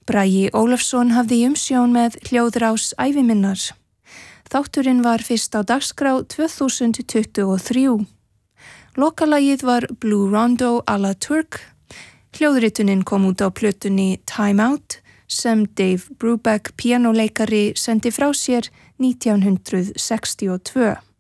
Bragi Ólafsson hafði umsjón með hljóðrás æviminnar. Þátturinn var fyrst á dagskrá 2023. Lokalagið var Blue Rondo à la Turk. Hljóðritunin kom út á plötunni Time Out sem Dave Brubeck píanóleikari sendi frá sér 1962.